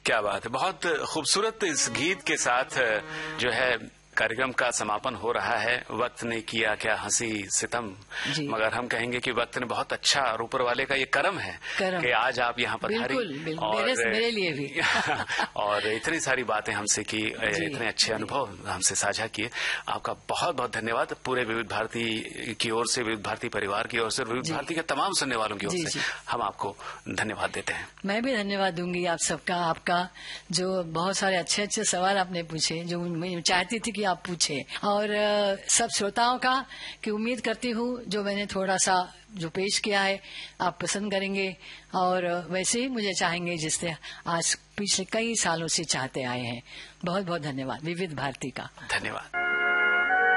क्या बात है, बहुत खूबसूरत। इस गीत के साथ जो है कार्यक्रम का समापन हो रहा है। वक्त ने किया क्या हंसी सितम, मगर हम कहेंगे कि वक्त ने बहुत अच्छा, और ऊपर वाले का ये करम है कि आज आप यहाँ पधारी। बिल्कुल, और मेरे लिए भी और इतनी सारी बातें हमसे की, इतने अच्छे अनुभव हमसे साझा किए। आपका बहुत बहुत धन्यवाद। पूरे विविध भारती की ओर से, विविध भारती परिवार की ओर से, विविध भारती के तमाम सुनने वालों की ओर से हम आपको धन्यवाद देते हैं। मैं भी धन्यवाद दूंगी आप सबका, आपका जो बहुत सारे अच्छे अच्छे सवाल आपने पूछे, जो मैं चाहती थी कि आप पूछे, और सब श्रोताओं का कि उम्मीद करती हूँ जो मैंने थोड़ा सा जो पेश किया है आप पसंद करेंगे, और वैसे ही मुझे चाहेंगे जिससे आज पिछले कई सालों से चाहते आए हैं। बहुत बहुत धन्यवाद विविध भारती का। धन्यवाद।